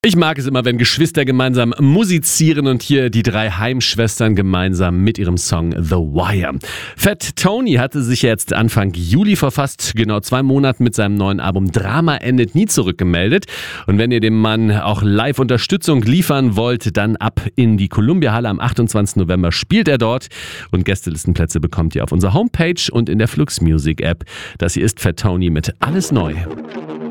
Ich mag es immer, wenn Geschwister gemeinsam musizieren und hier die 3 Heimschwestern gemeinsam mit ihrem Song The Wire. Fat Tony hatte sich jetzt Anfang Juli vor fast genau 2 Monaten mit seinem neuen Album Drama endet nie zurückgemeldet. Und wenn ihr dem Mann auch live Unterstützung liefern wollt, dann ab in die Columbia Halle am 28. November spielt er dort. Und Gästelistenplätze bekommt ihr auf unserer Homepage und in der Flux Music App. Das hier ist Fat Tony mit Alles Neu.